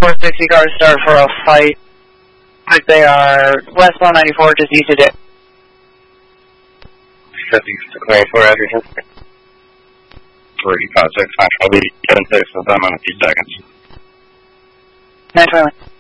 460 cars start for a fight. They are westbound 94, just east of it. 50-24 address. 356, I'll be 76 with them in a few seconds. 921.